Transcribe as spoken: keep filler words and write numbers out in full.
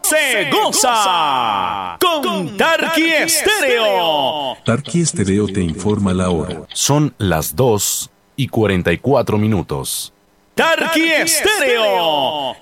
se goza con Tarqui Estéreo. Tarqui Estéreo te informa la hora. Son las dos y cuarenta y cuatro minutos. Tarqui Estéreo,